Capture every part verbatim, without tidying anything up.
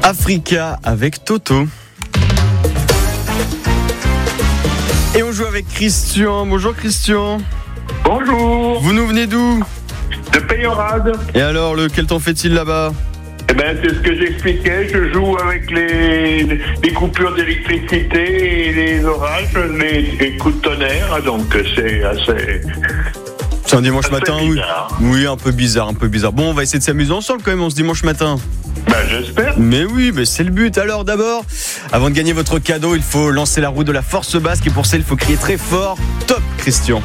Africa avec Toto. Et on joue avec Christian. Bonjour Christian. Bonjour. Vous nous venez d'où? De Peyorade. Et alors, le, quel temps fait-il là-bas? Eh ben, c'est ce que j'expliquais. Je joue avec les, les coupures d'électricité et les orages, les, les coups de tonnerre. Donc, c'est assez. C'est un dimanche assez matin, oui. bizarre. Oui, un peu bizarre, un peu bizarre. Bon, on va essayer de s'amuser ensemble quand même en ce dimanche matin. Ben, j'espère. Mais oui, mais c'est le but. Alors d'abord, avant de gagner votre cadeau, il faut lancer la roue de la force basque. Et pour ça, il faut crier très fort. Top, Christian.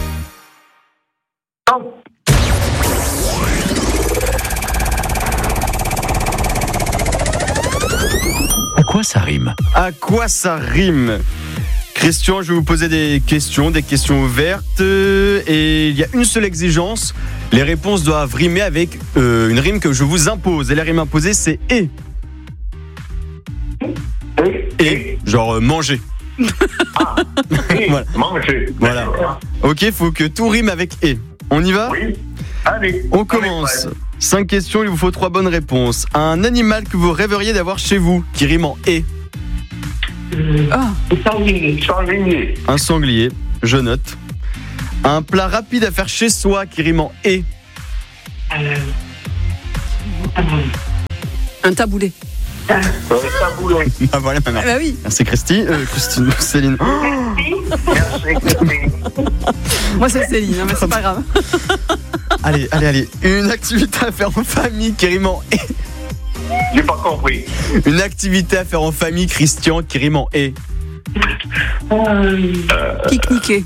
À quoi ça rime? À quoi ça rime? Christian, je vais vous poser des questions, des questions ouvertes. euh, Et il y a une seule exigence. Les réponses doivent rimer avec euh, une rime que je vous impose. Et la rime imposée, c'est « et ». Et, genre euh, manger. Ah, et Voilà. manger. Voilà. Ok, il faut que tout rime avec « et ». On y va? Oui. Allez. On commence. Cinq questions, il vous faut trois bonnes réponses. Un animal que vous rêveriez d'avoir chez vous, qui rime en « et ». Ah, Sanglier. Sanglier. Un sanglier, je note. Un plat rapide à faire chez soi, qui rime en « et ». un taboulé. Euh, taboulet. Ah voilà, ma mère. Ah bah oui. Merci Christine, euh, Christine, Céline. Merci, Christine. Moi c'est Céline, hein, mais c'est pas grave. Allez, allez, allez. Une activité à faire en famille, qui rime en « et ». J'ai pas compris. Une activité à faire en famille, Christian, qui rime en « et ». Pique-niquer.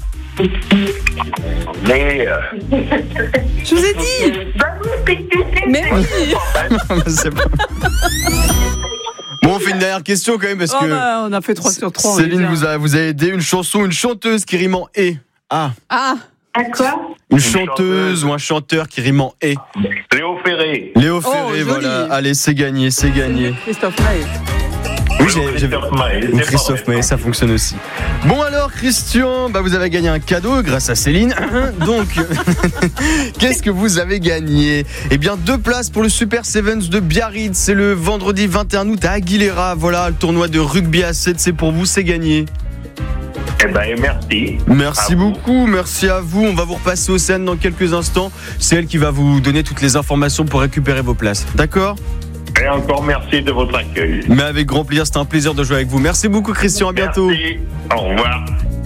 Mais. euh, Je vous ai dit. Mais oui. C'est pas- Bon, on fait une dernière question quand même, parce Oh que bah, on a fait trois sur trois. on est Céline bien. vous a, vous a aidé. Une chanson, une chanteuse qui rime en « et ». Ah, Ah, À quoi? une Une chanteuse chanteuse. ou un chanteur qui rime en « et ». Léo Ferré. Léo Oh, Ferré, joli. voilà. Allez, c'est gagné, c'est gagné. Christophe Maé. Oui, j'ai, j'ai... Christophe Maé. Ou C'est Christophe pas Maé, ça fonctionne aussi. Bon alors Christian, bah vous avez gagné un cadeau grâce à Céline. Donc, qu'est-ce que vous avez gagné? Eh bien, deux places pour le Super Sevens de Biarritz. C'est le vendredi vingt et un août à Aguilera. Voilà, le tournoi de rugby à sept, c'est pour vous, c'est gagné. Eh ben, merci. Merci À vous. beaucoup, merci à vous. On va vous repasser aux scènes dans quelques instants. C'est elle qui va vous donner toutes les informations pour récupérer vos places. D'accord? Et encore merci de votre accueil. Mais avec grand plaisir, c'était un plaisir de jouer avec vous. Merci beaucoup Christian, à bientôt. Merci. Au revoir.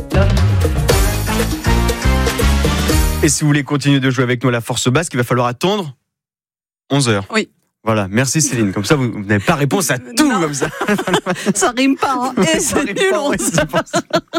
Et si vous voulez continuer de jouer avec nous à la force basque, il va falloir attendre onze heures. Oui. Voilà, merci Céline. Comme ça, vous vous n'avez pas réponse à tout Non. comme ça. Ça rime pas, hein. Et Ça c'est arrive nul, pas, on ouais, dit. c'est pour ça.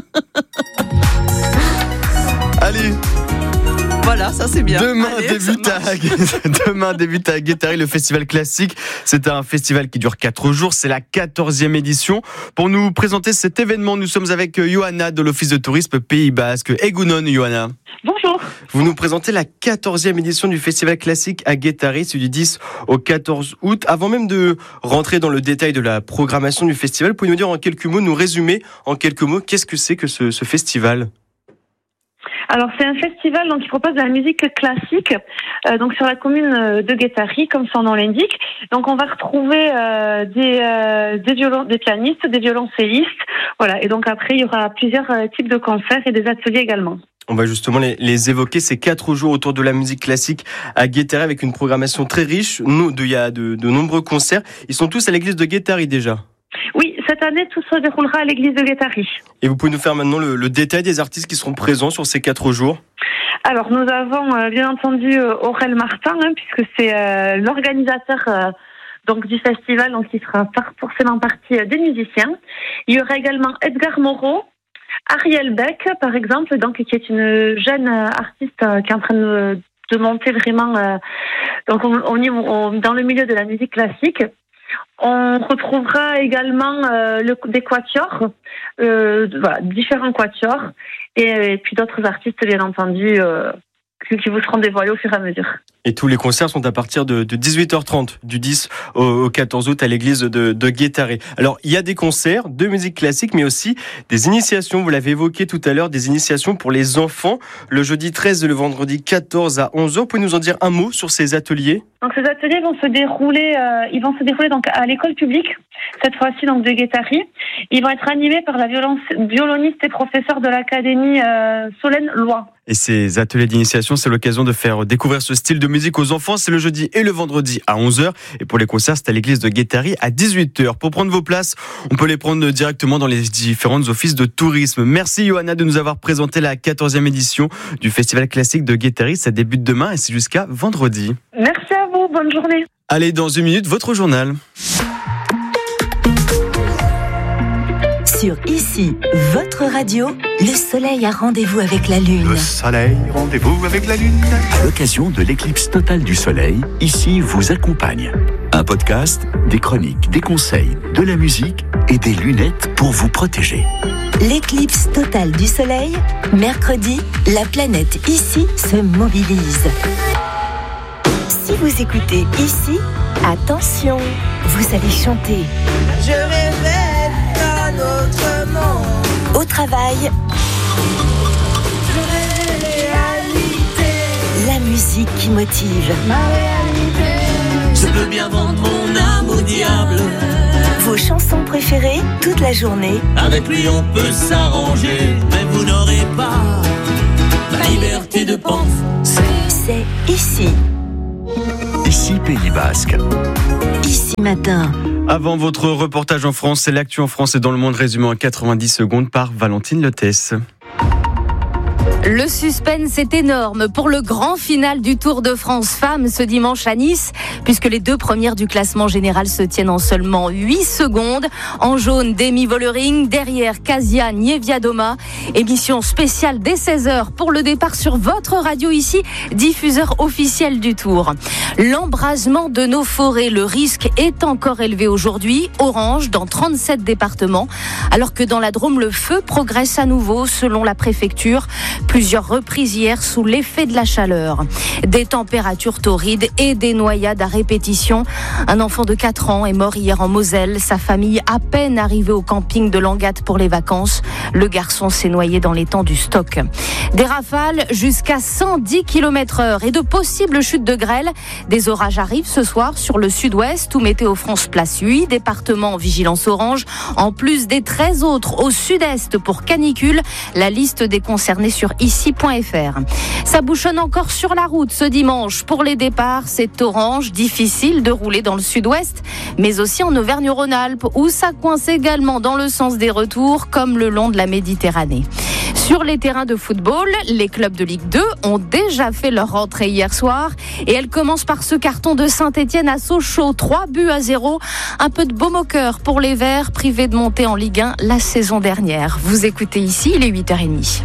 Allez, Voilà, ça c'est bien. demain Allez, débute ça à marche. demain débute à Guétari le festival classique. C'est un festival qui dure quatre jours. C'est la quatorzième édition. Pour nous présenter cet événement, nous sommes avec Johanna de l'Office de tourisme Pays Basque. Egunon, Johanna. Bonjour. Vous nous présentez la quatorzième édition du Festival Classique à Guétari, c'est du dix au quatorze août. Avant même de rentrer dans le détail de la programmation du festival, pouvez-vous nous dire en quelques mots, nous résumer en quelques mots, qu'est-ce que c'est que ce, ce festival? Alors c'est un festival donc qui propose de la musique classique euh, donc sur la commune de Guétari comme son nom l'indique. Donc on va retrouver euh, des euh, des violon des pianistes, des violoncellistes, voilà. Et donc après il y aura plusieurs euh, types de concerts et des ateliers également. On va justement les, les évoquer, ces quatre jours autour de la musique classique à Guétari avec une programmation très riche. Nous, de, il y a de, de nombreux concerts. Ils sont tous à l'église de Guétari déjà. Oui, cette année tout se déroulera à l'église de Guétari. Et vous pouvez nous faire maintenant le, le détail des artistes qui seront présents sur ces quatre jours? Alors nous avons euh, bien entendu euh, Aurel Martin hein, puisque c'est euh, l'organisateur euh, donc du festival, donc qui sera forcément partie euh, des musiciens. Il y aura également Edgar Moreau, Ariel Beck par exemple, donc qui est une jeune euh, artiste euh, qui est en train de, de monter vraiment euh, donc au, au niveau au, dans le milieu de la musique classique. On retrouvera également euh, le, des quatuors, euh, voilà, différents quatuors, et, et puis d'autres artistes bien entendu euh, qui, qui vous seront dévoilés au fur et à mesure. Et tous les concerts sont à partir de, de dix-huit heures trente, du dix au quatorze août à l'église de, de Guétari. Alors, il y a des concerts de musique classique, mais aussi des initiations. Vous l'avez évoqué tout à l'heure, des initiations pour les enfants. Le jeudi treize et le vendredi quatorze à onze heures. Vous pouvez nous en dire un mot sur ces ateliers ? Donc, ces ateliers vont se dérouler, euh, ils vont se dérouler donc à l'école publique, cette fois-ci donc de Guétari. Ils vont être animés par la violence, violoniste et professeure de l'académie euh, Solène Loy. Et ces ateliers d'initiation, c'est l'occasion de faire découvrir ce style de musique aux enfants. C'est le jeudi et le vendredi à onze heures. Et pour les concerts, c'est à l'église de Guétari à dix-huit heures. Pour prendre vos places, on peut les prendre directement dans les différents offices de tourisme. Merci Johanna de nous avoir présenté la quatorzième édition du Festival classique de Guétari. Ça débute demain et c'est jusqu'à vendredi. Merci à vous, bonne journée. Allez, dans une minute, votre journal. Sur Ici, votre radio, le soleil a rendez-vous avec la lune. Le soleil, rendez-vous avec la lune. À l'occasion de l'éclipse totale du soleil, Ici vous accompagne. Un podcast, des chroniques, des conseils, de la musique et des lunettes pour vous protéger. L'éclipse totale du soleil, mercredi, la planète Ici se mobilise. Si vous écoutez Ici, attention, vous allez chanter. Je rêvais d'un autre monde. Au travail, je rêvais réalité. la musique qui motive. Ma réalité. Je veux bien vendre mon âme au diable. Vos chansons préférées toute la journée. Avec lui on peut s'arranger, mais vous n'aurez pas la liberté de penser. C'est Ici. Ici Pays Basque. Ici matin. Avant votre reportage en France, c'est l'actu en France et dans le monde résumé en quatre-vingt-dix secondes par Valentine Lettès. Le suspense est énorme pour le grand final du Tour de France Femmes ce dimanche à Nice, puisque les deux premières du classement général se tiennent en seulement huit secondes. En jaune, Demi Vollering, derrière Kasia Niewiadoma. Émission spéciale dès seize heures pour le départ sur votre radio ici, diffuseur officiel du Tour. L'embrasement de nos forêts, le risque est encore élevé aujourd'hui, orange dans trente-sept départements, alors que dans la Drôme, le feu progresse à nouveau selon la préfecture. Plusieurs reprises hier sous l'effet de la chaleur. Des températures torrides et des noyades à répétition. Un enfant de quatre ans est mort hier en Moselle. Sa famille à peine arrivée au camping de Langatte pour les vacances. Le garçon s'est noyé dans l'étang du Stock. Des rafales jusqu'à cent dix kilomètres heure et de possibles chutes de grêle. Des orages arrivent ce soir sur le sud-ouest où Météo France place huit départements en vigilance orange. En plus des treize autres au sud-est pour canicule. La liste des concernés sur ici point f r. Ça bouchonne encore sur la route ce dimanche. Pour les départs, c'est orange, difficile de rouler dans le sud-ouest, mais aussi en Auvergne-Rhône-Alpes, où ça coince également dans le sens des retours, comme le long de la Méditerranée. Sur les terrains de football, les clubs de Ligue deux ont déjà fait leur rentrée hier soir et elle commence par ce carton de Saint-Etienne à Sochaux, trois buts à zéro. Un peu de baume au cœur pour les Verts, privés de monter en Ligue un la saison dernière. Vous écoutez ici, il est huit heures trente.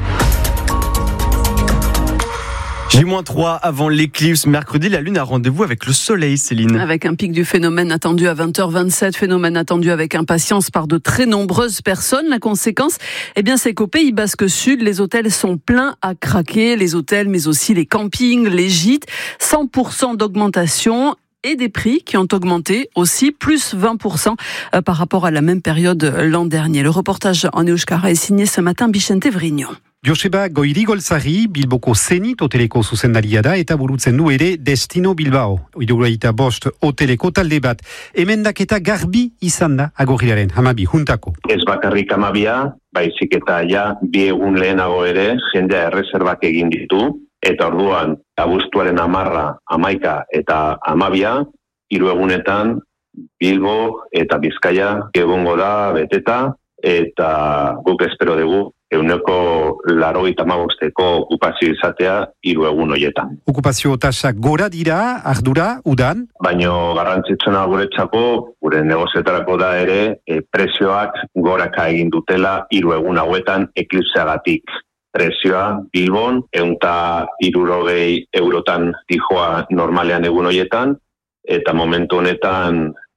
J trois avant l'éclipse. Mercredi, la Lune a rendez-vous avec le Soleil, Céline. Avec un pic du phénomène attendu à vingt heures vingt-sept, phénomène attendu avec impatience par de très nombreuses personnes. La conséquence, eh bien, c'est qu'au Pays Basque Sud, les hôtels sont pleins à craquer. Les hôtels, mais aussi les campings, les gîtes. cent pour cent d'augmentation. Et des prix qui ont augmenté aussi, plus vingt pour cent par rapport à la même période l'an dernier. Le reportage en euskara est signé ce matin Vicente Vrignon. Joseba Goirigolzarri, Bilboko Zenit hoteleko zuzendaria da eta burutzen du ere Destino Bilbao. Hirurogeita bost hoteleko talde bat. Emendaketa garbi izan da agorrilaren hamabi juntako. Ez bakarrik hamabia, baizik eta ja bi egun lehenago ere jendea erreserbak egin ditu. Eta orduan, abuztuaren amarra, amaika eta amabia, hiru egunetan Bilbo eta Bizkaia egongo da beteta, eta guk espero dugu euneko laurogeita hamabosteko okupazio izatea hiru egun horietan. Okupazio tasa gora dira, ardura, udan? Baino garrantzitsuna guretzako, gure negozietarako da ere, e, prezioak goraka egin dutela hiru egun hauetan eklipseagatik. Prezioa Bilbon, eunta hirurogei eurotan dijoa normalean egun horietan, eta momentu honetan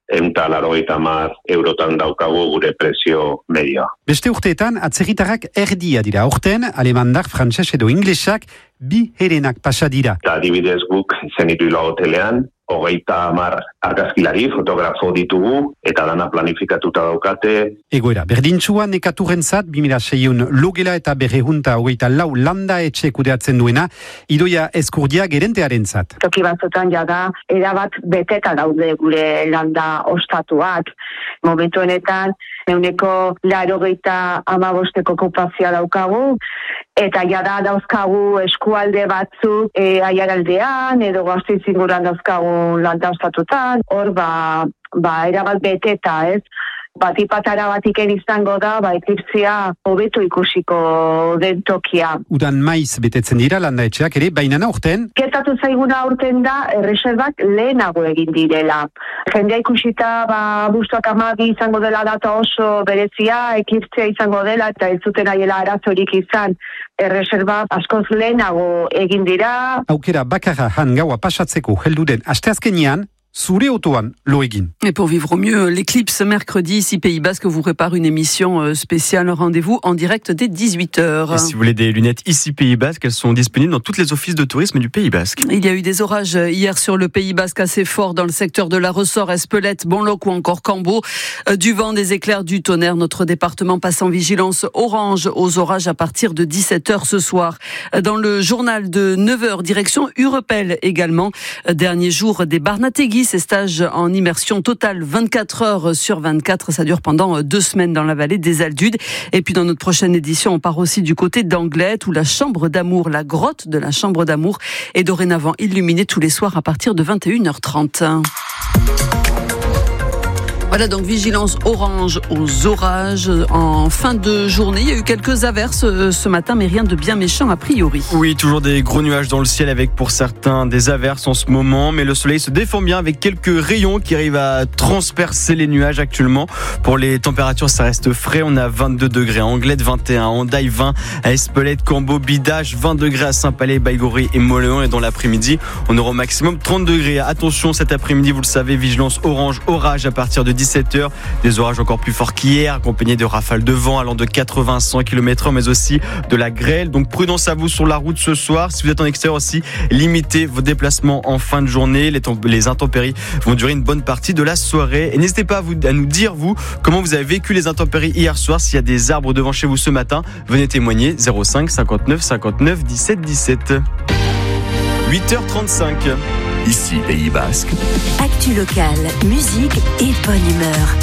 ehun eta laurogeita hamar eurotan daukagu gure prezio medioa. Beste urteetan, atzerritarrak erdia dira. Aurten, alemandar, frantses edo inglesak, bi herenak pasa dira. Eta adibidez guk Zenituila hotelean, hogeita hamar argazkilari, fotografo ditugu, eta dana planifikatuta daukate. Egoera, berdintxua nekaturentzat, bi mila seiehun logela eta berrehunta hogeita lau landa etxe kudeatzen duena, Idoia Eskurdia gerentearentzat. Toki batzutan jada, erabat beteta daude gure landa ostatuak. Momentu honetan, euneko laurogeita hamabosteko okupazioa daukagu, eta jada dauzkagu eskualde batzuk e, aiaraldean, edo Gasteiz inguruan dauzkagu landa ostatutan, hor ba, ba erabat beteta, ez? Batipatara batiken izango da, ba eklipsia hobeto ikusiko den tokia. Udan maiz betetzen dira landa etxeak ere, baina aurten? Gertatu zaiguna aurten da, erreserbak lehenago egin direla. Jendea ikusita, ba, bustuak amabi izango dela data oso berezia, eklipsia izango dela, eta ez zuten aiela arazorik izan. Erreserba askoz lehenago egin dira. Aukera bakarra han gaua pasatzeko heldu den asteazkenean, Zure autoan, lo egin. Et pour vivre mieux l'éclipse mercredi, ici Pays Basque vous prépare une émission spéciale. Rendez-vous en direct dès dix-huit heures. Et si vous voulez des lunettes ici Pays Basque, elles sont disponibles dans tous les offices de tourisme du Pays Basque. Il y a eu des orages hier sur le Pays Basque assez forts dans le secteur de la Ressort, Espelette, Bonloc ou encore Cambo. Du vent, des éclairs, du tonnerre. Notre département passe en vigilance orange aux orages à partir de dix-sept heures ce soir. Dans le journal de neuf heures, direction Urepel également. Dernier jour des Barnategui. Ces stages en immersion totale vingt-quatre heures sur vingt-quatre, ça dure pendant deux semaines dans la vallée des Aldudes. Et puis dans notre prochaine édition, on part aussi du côté d'Anglette où la chambre d'amour, la grotte de la chambre d'amour est dorénavant illuminée tous les soirs à partir de vingt et une heures trente. Voilà donc vigilance orange aux orages en fin de journée. Il y a eu quelques averses ce matin, mais rien de bien méchant a priori. Oui, toujours des gros nuages dans le ciel avec pour certains des averses en ce moment. Mais le soleil se défend bien avec quelques rayons qui arrivent à transpercer les nuages actuellement. Pour les températures, ça reste frais. On a vingt-deux degrés à Anglette, vingt et un à Hendaye, vingt à Espelette, Cambo, Bidache, vingt degrés à Saint-Palais, Baïgorry et Moléon. Et dans l'après-midi, on aura au maximum trente degrés. Attention, cet après-midi, vous le savez, vigilance orange, orage à partir de dix-sept heures. Des orages encore plus forts qu'hier, accompagnés de rafales de vent allant de quatre-vingts à cent kilomètres heure, mais aussi de la grêle. Donc prudence à vous sur la route ce soir. Si vous êtes en extérieur aussi, limitez vos déplacements en fin de journée. Les, temp- les intempéries vont durer une bonne partie de la soirée. Et n'hésitez pas à, vous, à nous dire, vous, comment vous avez vécu les intempéries hier soir. S'il y a des arbres devant chez vous ce matin, venez témoigner. zéro cinq cinquante-neuf cinquante-neuf dix-sept dix-sept. huit heures trente-cinq. Ici Pays Basque. Actu locale, musique et bonne humeur.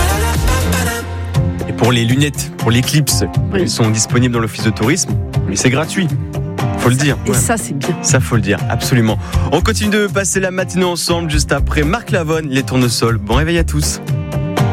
Et pour les lunettes, pour l'éclipse, oui. Elles sont disponibles dans l'office de tourisme, mais c'est gratuit. Faut le dire. Et ouais. ça, c'est bien. Ça, faut le dire, absolument. On continue de passer la matinée ensemble juste après Marc Lavoine, les tournesols. Bon réveil à tous.